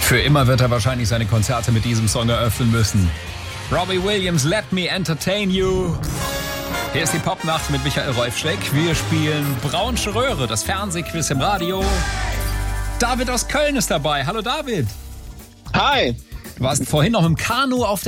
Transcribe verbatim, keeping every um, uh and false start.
Für immer wird er wahrscheinlich seine Konzerte mit diesem Song eröffnen müssen. Robbie Williams, Let Me Entertain You. Hier ist die Popnacht mit Michael Rolfschleck. Wir spielen Braunsche Röhre, das Fernsehquiz im Radio. David aus Köln ist dabei. Hallo David. Hi. Du warst vorhin noch im Kanu auf